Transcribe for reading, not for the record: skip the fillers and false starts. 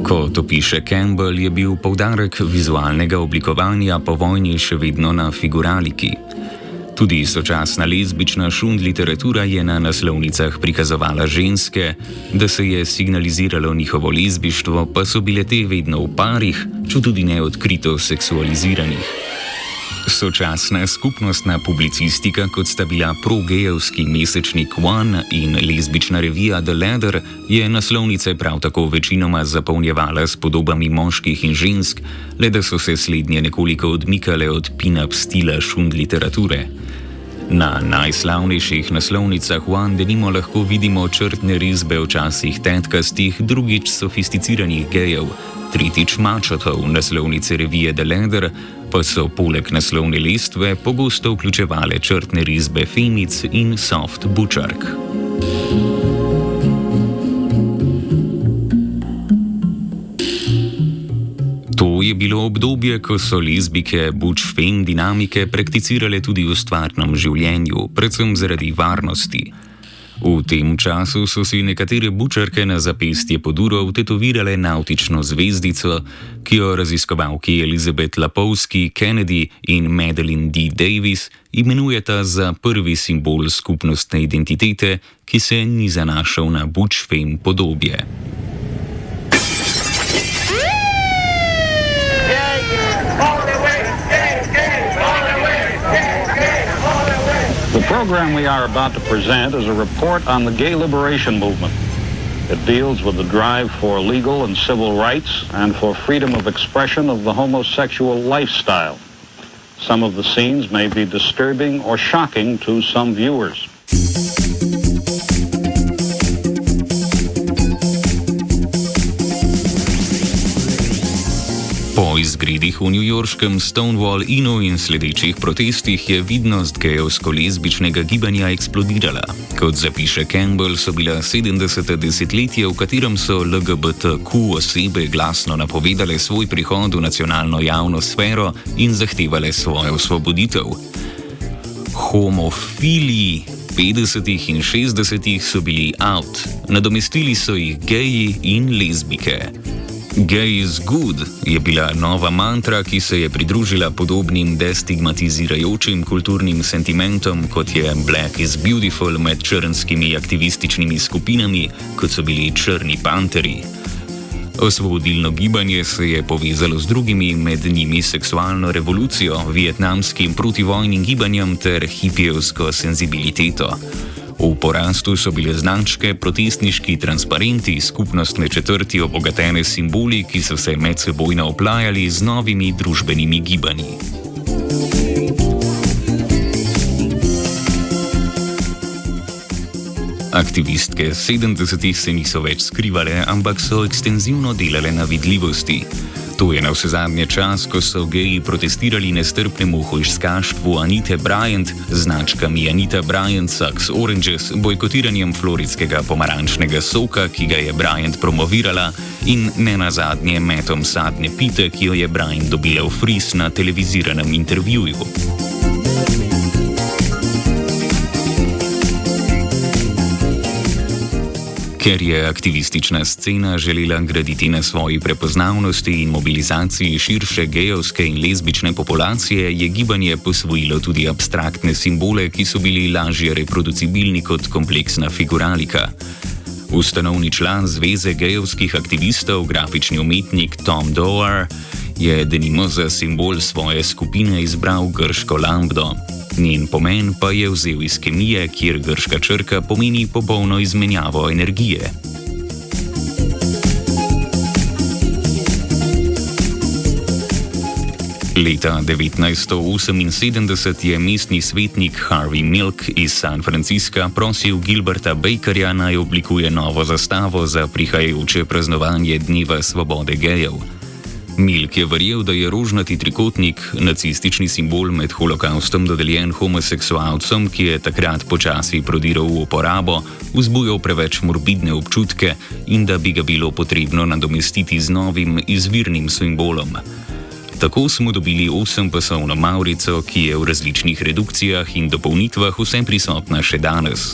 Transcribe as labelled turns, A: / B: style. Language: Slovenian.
A: Kot opiše Campbell, je bil poudarek vizualnega oblikovanja po vojni še vedno na figuraliki. Tudi sočasna lezbična šund literatura je na naslovnicah prikazovala ženske, da se je signaliziralo njihovo lezbištvo, pa so bile te vedno v parih, čutudi ne odkrito seksualiziranih. Sočasna skupnostna publicistika, kot sta bila pro-gejevski mesečnik One in lezbična revija The Ladder, je naslovnice prav tako večinoma zapolnjevala s podobami moških in žensk, le da so se slednje nekoliko odmikale od pin-up stila šund literature. Na najslavnejših naslovnicah One denimo lahko vidimo črtne risbe včasih tetkastih, drugič sofisticiranih gejev, tretjič mačotov naslovnice revije The Ladder, pa so poleg naslovne lestve pogosto vključevale črtne risbe femic in soft bučark. To je bilo obdobje, ko so lezbike buč-fem dinamike prakticirale tudi v stvarnem življenju, predvsem zaradi varnosti. V tem času so si nekatere bučarke na zapestje podurov tetovirale navtično zvezdico, ki jo raziskovalki Elizabeth Lapowski Kennedy in Madeline D. Davis imenujeta za prvi simbol skupnostne identitete, ki se ni zanašal na buč-fem podobje.
B: The program we are about to present is a report on the gay liberation movement. It deals with the drive for legal and civil rights and for freedom of expression of the homosexual lifestyle. Some of the scenes may be disturbing or shocking to some viewers.
A: Po izgredih v newyorškem Stonewall Innu in sledečih protestih je vidnost gejevsko-lezbičnega gibanja eksplodirala. Kot zapiše Campbell, so bila 70. desetletje, v katerem so LGBTQ osebe glasno napovedale svoj prihod v nacionalno javno sfero in zahtevale svojo osvoboditev. Homofili 50. in 60. so bili out, nadomestili so jih geji in lezbike. Gay is good je bila nova mantra, ki se je pridružila podobnim destigmatizirajočim kulturnim sentimentom, kot je Black is beautiful med črnskimi aktivističnimi skupinami, kot so bili Črni panteri. Osvobodilno gibanje se je povezalo z drugimi, med njimi seksualno revolucijo, vietnamskim protivojnim gibanjem ter hipijevsko senzibiliteto. V porastu so bile značke, protestniški transparenti, skupnostne četrti obogatene simboli, ki so se medsebojno oplajali z novimi družbenimi gibanji. Aktivistke 70. se niso več skrivale, ampak so ekstenzivno delale na vidljivosti. To je navsezadnje čas, ko so geji protestirali nestrpnemu hujskaštvu Anite Bryant, značkami Anita Bryant Sucks Oranges, bojkotiranjem floridskega pomarančnega soka, ki ga je Bryant promovirala, in nenazadnje metom sadne pite, ki jo je Bryant dobila v fris na televiziranem intervjuju. Ker je aktivistična scena želela graditi na svoji prepoznavnosti in mobilizaciji širše gejevske in lezbične populacije, je gibanje posvojilo tudi abstraktne simbole, ki so bili lažje reproducibilni kot kompleksna figuralika. Ustanovni član Zveze gejevskih aktivistov, grafični umetnik Tom Doerr, je denimo za simbol svoje skupine izbral grško lambdo. Njen pomen pa je vzel iz kemije, kjer grška črka pomeni popolno izmenjavo energije. Leta 1978 je mestni svetnik Harvey Milk iz San Francisca prosil Gilberta Bakerja, naj oblikuje novo zastavo za prihajajoče praznovanje Dneva svobode gejev. Milk je verjel, da je rožnati trikotnik, nacistični simbol med holokaustom dodeljen homoseksualcem, ki je takrat počasi prodiral v uporabo, vzbujal preveč morbidne občutke in da bi ga bilo potrebno nadomestiti z novim izvirnim simbolom. Tako smo dobili 8-pasovno mavrico, ki je v različnih redukcijah in dopolnitvah vse prisotna še danes,